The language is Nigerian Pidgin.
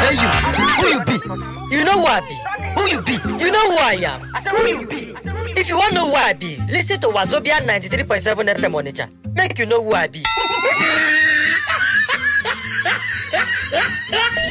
Who you be? You know who I be? Who you be? You know who I am? I said, who you be? If you want to know who I be, listen to Wazobia 93.7 FM Onitsha. Make you know who I be.